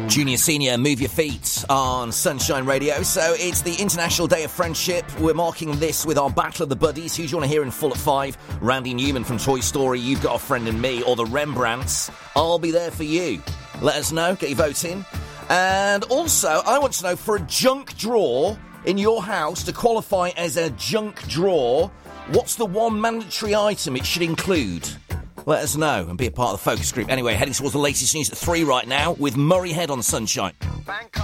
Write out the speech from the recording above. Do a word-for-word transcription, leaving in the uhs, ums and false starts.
Junior, senior, move your feet on Sunshine Radio. So it's the International Day of Friendship. We're marking this with our Battle of the Buddies. Who do you want to hear in full at five? Randy Newman from Toy Story, You've Got a Friend in Me, or the Rembrandts. I'll be there for you. Let us know. Get your vote in. And also, I want to know, for a junk drawer in your house, to qualify as a junk drawer, what's the one mandatory item it should include? Let us know and be a part of the focus group. Anyway, heading towards the latest news at three right now with Murray Head on Sunshine.